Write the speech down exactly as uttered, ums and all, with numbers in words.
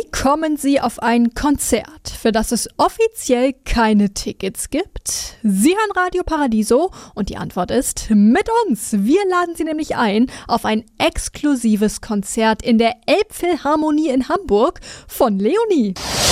Wie kommen Sie auf ein Konzert, für das es offiziell keine Tickets gibt? Sie hören Radio Paradiso und die Antwort ist mit uns. Wir laden Sie nämlich ein auf ein exklusives Konzert in der Elbphilharmonie in Hamburg von Leonie.